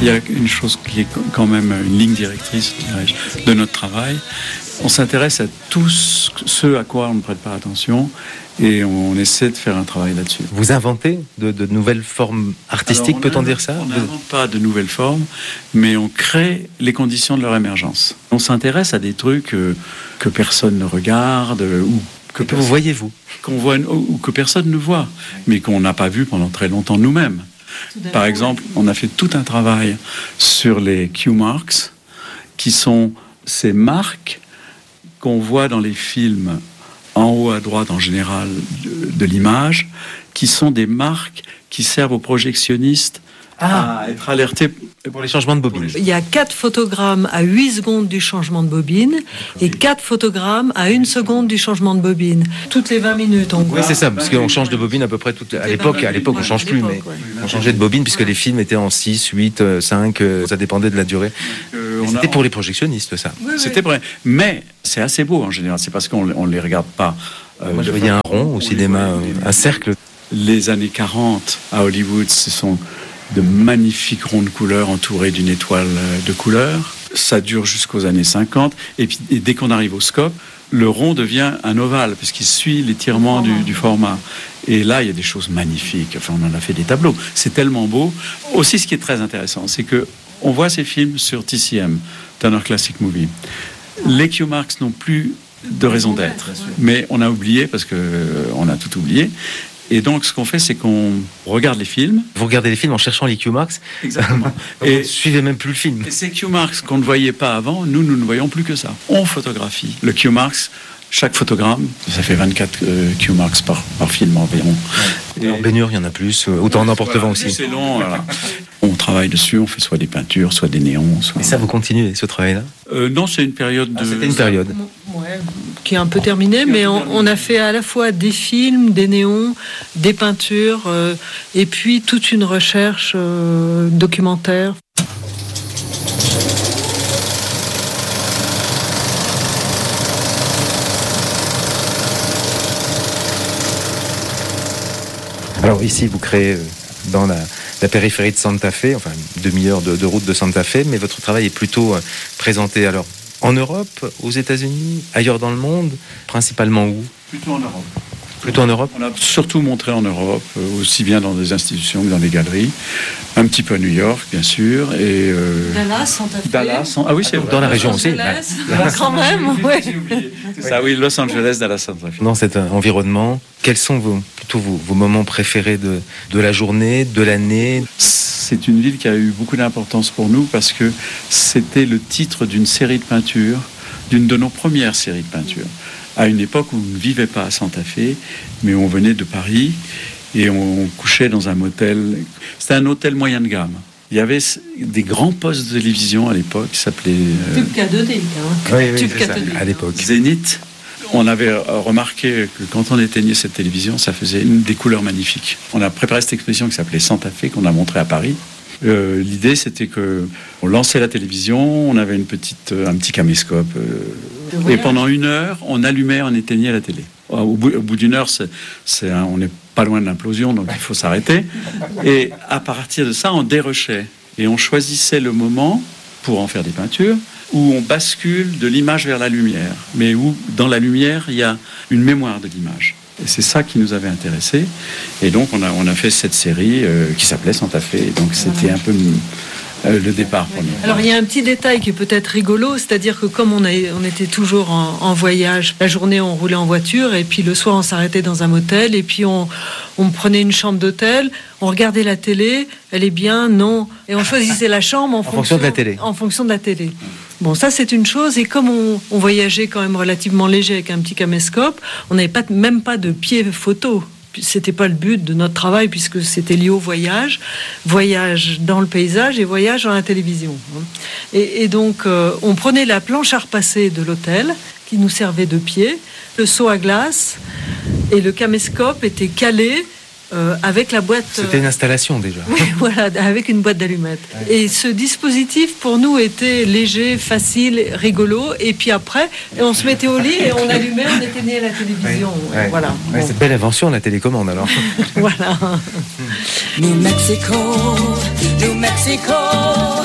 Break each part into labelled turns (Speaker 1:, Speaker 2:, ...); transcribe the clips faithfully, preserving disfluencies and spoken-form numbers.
Speaker 1: il y a une chose qui est quand même une ligne directrice, dirais-je, de notre travail. On s'intéresse à tout ce à quoi on ne prête pas attention et on essaie de faire un travail là-dessus.
Speaker 2: Vous inventez de, de nouvelles formes artistiques, peut-on dire ça ?
Speaker 1: On n'invente pas de nouvelles formes, mais on crée les conditions de leur émergence. On s'intéresse à des trucs euh, que personne ne regarde ou que,
Speaker 2: que vous voyez vous,
Speaker 1: qu'on voit ou que personne ne voit, mais qu'on n'a pas vu pendant très longtemps nous-mêmes. Par exemple, on a fait tout un travail sur les cue marks, qui sont ces marques qu'on voit dans les films en haut à droite en général de, de l'image, qui sont des marques qui servent aux projectionnistes ah. à être alertés
Speaker 2: pour les changements de bobine.
Speaker 3: Il y a quatre photogrammes à huit secondes du changement de bobine et quatre photogrammes à une seconde du changement de bobine. Toutes les vingt minutes, on voit.
Speaker 2: Oui, c'est ça, parce qu'on change de bobine à peu près toutes. À l'époque, à l'époque, on ne change plus, mais on changeait de bobine puisque les films étaient en six, huit, cinq, ça dépendait de la durée. Euh, c'était a... pour les projectionnistes, ça.
Speaker 1: Oui, oui. C'était vrai. Mais c'est assez beau en général, c'est parce qu'on ne les regarde pas.
Speaker 2: Euh, Moi, je voyais un rond au cinéma, un cercle.
Speaker 1: Les années quarante à Hollywood, ce sont de magnifiques ronds de couleurs entourés d'une étoile de couleur. Ça dure jusqu'aux années cinquante. Et puis, et dès qu'on arrive au scope, le rond devient un ovale, puisqu'il suit l'étirement du, du format. Et là, il y a des choses magnifiques. Enfin, on en a fait des tableaux. C'est tellement beau. Aussi, ce qui est très intéressant, c'est que on voit ces films sur T C M, Turner Classic Movie. Les cue marks n'ont plus de raison d'être. Mais on a oublié, parce qu'on a tout oublié. Et donc, ce qu'on fait, c'est qu'on regarde les films.
Speaker 2: Vous regardez les films en cherchant les cue marks.
Speaker 1: Exactement.
Speaker 2: Et vous suivez même plus le film.
Speaker 1: Et ces cue marks qu'on ne voyait pas avant, nous, nous ne voyons plus que ça. On photographie. Le cue marks, chaque photogramme, ça fait vingt-quatre euh, cue marks par, par film environ.
Speaker 2: Et en baignure, il y en a plus. Autant en emporte-vent voilà, aussi.
Speaker 1: C'est long. Voilà. On travaille dessus, on fait soit des peintures, soit des néons. Soit...
Speaker 2: Et ça, vous continuez ce travail-là ?
Speaker 1: euh, Non, c'est une période de...
Speaker 2: Ah, c'était une période.
Speaker 3: Ouais, qui est un peu terminée, mais on, on a fait à la fois des films, des néons, des peintures, euh, et puis toute une recherche euh, documentaire.
Speaker 2: Alors ici, vous créez dans la, la périphérie de Santa Fe, enfin une demi-heure de, de route de Santa Fe, mais votre travail est plutôt présenté alors en Europe, aux États-Unis, ailleurs dans le monde, principalement où ?
Speaker 1: Plutôt en Europe.
Speaker 2: Plutôt en Europe ?
Speaker 1: On a surtout montré en Europe, aussi bien dans des institutions que dans des galeries, un petit peu à New York, bien sûr, et euh...
Speaker 3: Dallas, Santa Fe.
Speaker 1: Dallas, ah oui, c'est vrai.
Speaker 2: Dans la région aussi.
Speaker 3: Dallas, quand même, oui.
Speaker 1: C'est ça, oui, Los Angeles, Dallas, Santa Fe.
Speaker 2: Dans cet environnement, quels sont vos, plutôt vos, vos moments préférés de, de la journée, de l'année ?
Speaker 1: C'est une ville qui a eu beaucoup d'importance pour nous parce que c'était le titre d'une série de peintures, d'une de nos premières séries de peintures. À une époque où on ne vivait pas à Santa Fe, mais on venait de Paris et on couchait dans un motel. C'était un hôtel moyen de gamme. Il y avait des grands postes de télévision à l'époque qui s'appelaient... Euh...
Speaker 3: Tube K deux D, hein.
Speaker 2: Oui, oui, Tube K deux D, à l'époque.
Speaker 1: Zénith. On avait remarqué que quand on éteignait cette télévision, ça faisait une des couleurs magnifiques. On a préparé cette exposition qui s'appelait Santa Fe, qu'on a montrée à Paris. Euh, l'idée, c'était que on lançait la télévision, on avait une petite, un petit caméscope, euh, et pendant une heure, on allumait, on éteignait la télé. Au bout, au bout d'une heure, c'est, c'est un, on n'est pas loin de l'implosion, donc il faut s'arrêter. Et à partir de ça, on dérochait et on choisissait le moment pour en faire des peintures où on bascule de l'image vers la lumière, mais où dans la lumière, il y a une mémoire de l'image. Et c'est ça qui nous avait intéressés. Et donc, on a, on a fait cette série euh, qui s'appelait Santa Fe. Et donc, c'était un peu euh, le départ pour nous.
Speaker 3: Alors, il y a un petit détail qui est peut-être rigolo, c'est-à-dire que comme on, a, on était toujours en, en voyage, la journée, on roulait en voiture, et puis le soir, on s'arrêtait dans un motel, et puis on, on prenait une chambre d'hôtel, on regardait la télé, elle est bien, non. Et on choisissait la chambre en,
Speaker 2: en
Speaker 3: fonction,
Speaker 2: fonction de la télé.
Speaker 3: En fonction de la télé. Bon, ça, c'est une chose. Et comme on, on voyageait quand même relativement léger avec un petit caméscope, on n'avait pas, même pas de pied photo. C'était pas le but de notre travail puisque c'était lié au voyage. Voyage dans le paysage et voyage dans la télévision. Et, et donc, euh, on prenait la planche à repasser de l'hôtel qui nous servait de pied, le seau à glace et le caméscope était calé Euh, avec la boîte...
Speaker 2: C'était une installation déjà.
Speaker 3: Oui, voilà, avec une boîte d'allumettes. Ouais. Et ce dispositif, pour nous, était léger, facile, rigolo. Et puis après, on se mettait au lit et on allumait, on éteignait la télévision.
Speaker 2: Ouais. Ouais.
Speaker 3: Voilà.
Speaker 2: Ouais, bon. C'est une belle invention, la télécommande, alors.
Speaker 3: Voilà.
Speaker 4: New Mexico, New Mexico.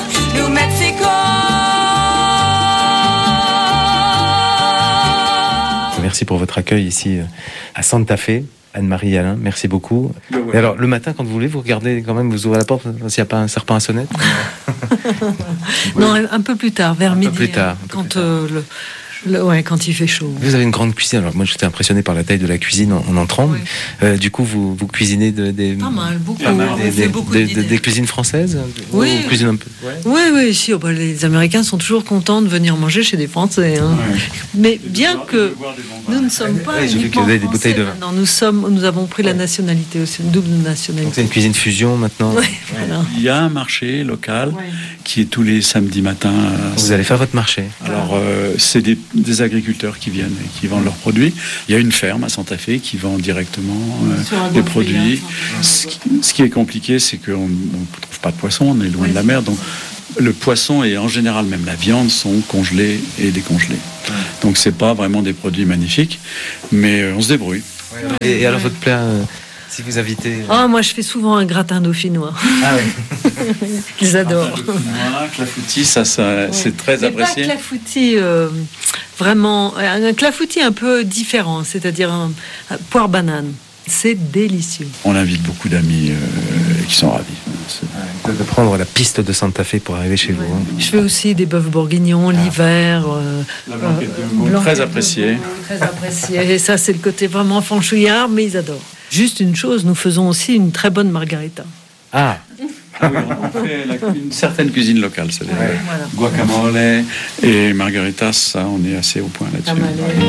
Speaker 2: merci pour votre accueil ici à Santa Fe. Anne-Marie et Alain, merci beaucoup. Ouais, ouais. Et alors, le matin, quand vous voulez, vous regardez quand même, vous ouvrez la porte, s'il n'y a pas un serpent à sonnette.
Speaker 3: Non, un peu plus tard, vers
Speaker 2: un
Speaker 3: midi.
Speaker 2: Peu plus tard,
Speaker 3: quand,
Speaker 2: plus tard.
Speaker 3: Euh, le, le, ouais, quand il fait chaud.
Speaker 2: Vous avez une grande cuisine. Alors, moi, j'étais impressionné par la taille de la cuisine en, en entrant. Oui. Euh, du coup, vous, vous cuisinez de, des.
Speaker 3: Pas mal, beaucoup.
Speaker 2: Pas mal,
Speaker 3: on
Speaker 2: des,
Speaker 3: fait
Speaker 2: des,
Speaker 3: beaucoup
Speaker 2: des,
Speaker 3: de
Speaker 2: des, des cuisines françaises.
Speaker 3: Oui.
Speaker 2: Vous cuisinez un peu. Ouais.
Speaker 3: Oui, oui, ici, oh, bah, les Américains sont toujours contents de venir manger chez des Français. Hein. Ouais. Mais bien que nous ne sommes pas
Speaker 2: ouais,
Speaker 3: uniquement
Speaker 2: des
Speaker 3: français,
Speaker 2: bouteilles de vin.
Speaker 3: Non, nous sommes, nous avons pris la nationalité aussi, une double nationalité.
Speaker 2: Donc c'est une cuisine fusion maintenant.
Speaker 3: Ouais, voilà.
Speaker 1: Il y a un marché local ouais. qui est tous les samedis matins.
Speaker 2: Vous allez faire votre marché.
Speaker 1: Alors euh, c'est des, des agriculteurs qui viennent et qui vendent leurs produits. Il y a une ferme à Santa Fe qui vend directement euh, des produits. Ce qui, ce qui est compliqué, c'est qu'on ne trouve pas de poisson, on est loin ouais. de la mer, donc le poisson et en général même la viande sont congelés et décongelés. Ouais. Donc c'est pas vraiment des produits magnifiques, mais euh, on se débrouille.
Speaker 2: Ouais, et, et alors votre plat, euh, si vous invitez...
Speaker 3: Ah, moi je fais souvent un gratin dauphinois. Ah oui. Qu'ils adorent.
Speaker 1: Clafoutis, ça, ça ouais. c'est très mais apprécié.
Speaker 3: Pas clafoutis, euh, vraiment, un clafoutis un peu différent, c'est-à-dire un, un poire banane. C'est délicieux.
Speaker 1: On invite beaucoup d'amis euh, qui sont ravis.
Speaker 2: Ouais, de prendre la piste de Santa Fe pour arriver chez ouais. vous. Hein.
Speaker 3: Je fais aussi des bœufs bourguignons ah. l'hiver. Euh,
Speaker 1: la blanquette de veau, euh, très appréciée.
Speaker 3: Très appréciée. Et ça, c'est le côté vraiment franchouillard, mais ils adorent. Juste une chose, nous faisons aussi une très bonne margarita.
Speaker 2: Ah.
Speaker 1: Ah oui, on fait la, une certaine cuisine locale, c'est-à-dire ouais, voilà. guacamole et margaritas, ça, on est assez au point là-dessus.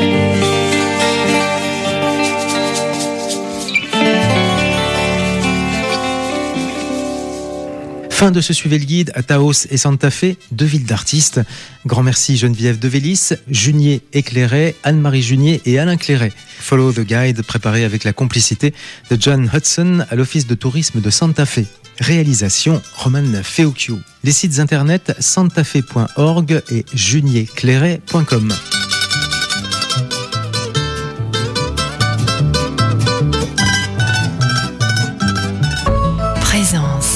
Speaker 4: Fin de ce Suivez le Guide à Taos et Santa Fe, deux villes d'artistes. Grand merci Geneviève Devélis, Junier Éclairet, Anne-Marie Junier et Alain Clairet. Follow the Guide préparé avec la complicité de John Hudson à l'Office de tourisme de Santa Fe. Réalisation Roman Feocchio. Les sites internet santafe point org et junierclairet point com.
Speaker 5: Présence.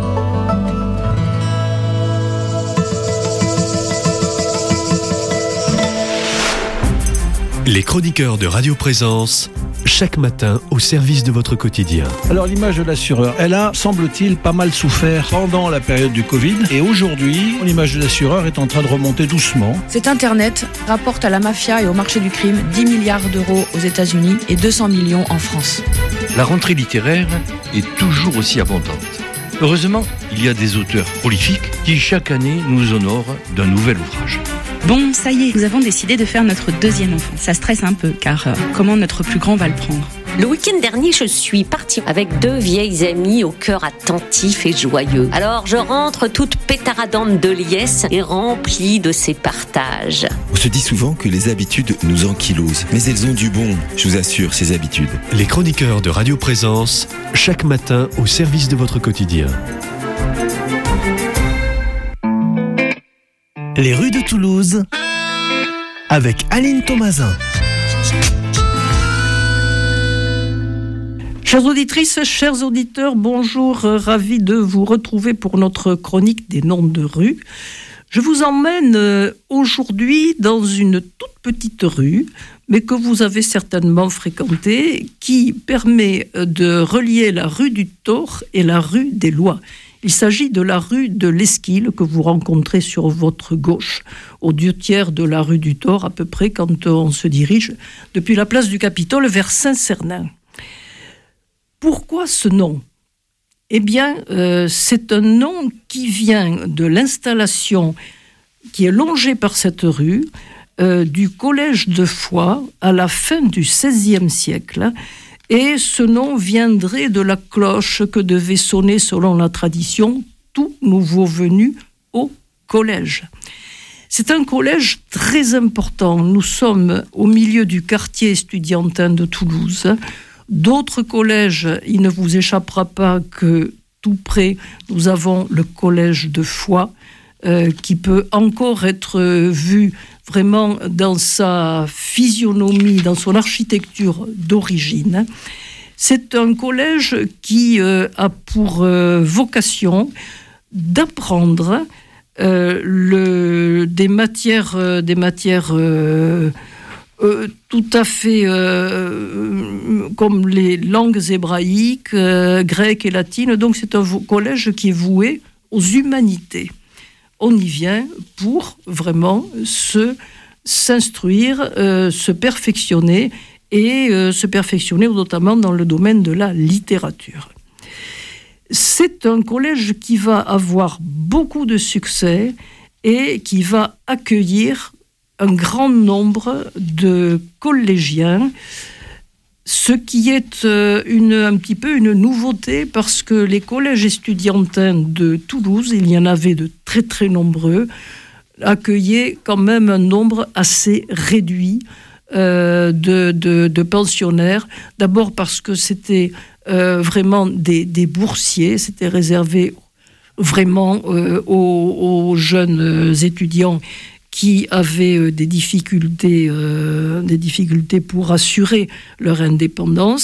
Speaker 6: Les chroniqueurs de Radio Présence, chaque matin au service de votre quotidien.
Speaker 7: Alors l'image de l'assureur, elle a, semble-t-il, pas mal souffert pendant la période du Covid. Et aujourd'hui, l'image de l'assureur est en train de remonter doucement.
Speaker 8: Cet Internet rapporte à la mafia et au marché du crime dix milliards d'euros aux États-Unis et deux cents millions en France.
Speaker 9: La rentrée littéraire est toujours aussi abondante. Heureusement, il y a des auteurs prolifiques qui chaque année nous honorent d'un nouvel ouvrage.
Speaker 10: Bon, ça y est, nous avons décidé de faire notre deuxième enfant. Ça stresse un peu, car euh, comment notre plus grand va le prendre ?
Speaker 11: Le week-end dernier, je suis partie avec deux vieilles amies au cœur attentif et joyeux. Alors, je rentre toute pétaradante de liesse et remplie de ces partages.
Speaker 12: On se dit souvent que les habitudes nous ankylosent, mais elles ont du bon, je vous assure, ces habitudes.
Speaker 6: Les chroniqueurs de Radio Présence, chaque matin au service de votre quotidien.
Speaker 13: Les rues de Toulouse, avec Aline Thomasin.
Speaker 14: Chères auditrices, chers auditeurs, bonjour, ravi de vous retrouver pour notre chronique des noms de rues. Je vous emmène aujourd'hui dans une toute petite rue, mais que vous avez certainement fréquentée, qui permet de relier la rue du Thor et la rue des Lois. Il s'agit de la rue de l'Esquile que vous rencontrez sur votre gauche, aux deux tiers de la rue du Thor, à peu près quand on se dirige depuis la place du Capitole vers Saint-Cernin. Pourquoi ce nom ? Eh bien, euh, c'est un nom qui vient de l'installation qui est longée par cette rue euh, du collège de Foix à la fin du seizième siècle. Et ce nom viendrait de la cloche que devait sonner, selon la tradition, tout nouveau venu au collège. C'est un collège très important. Nous sommes au milieu du quartier estudiantin de Toulouse. D'autres collèges, il ne vous échappera pas que tout près, nous avons le collège de Foix, euh, qui peut encore être vu vraiment dans sa physionomie, dans son architecture d'origine. C'est un collège qui euh, a pour euh, vocation d'apprendre euh, le, des matières, euh, des matières euh, euh, tout à fait euh, comme les langues hébraïques, euh, grecques et latines. Donc c'est un collège qui est voué aux humanités. On y vient pour vraiment se, s'instruire, euh, se perfectionner, et euh, se perfectionner notamment dans le domaine de la littérature. C'est un collège qui va avoir beaucoup de succès et qui va accueillir un grand nombre de collégiens, ce qui est euh, une, un petit peu une nouveauté parce que les collèges estudiantins de Toulouse, il y en avait de très très nombreux, accueillaient quand même un nombre assez réduit euh, de, de, de pensionnaires. D'abord parce que c'était euh, vraiment des, des boursiers, c'était réservé vraiment euh, aux, aux jeunes étudiants qui avaient des difficultés, euh, des difficultés pour assurer leur indépendance.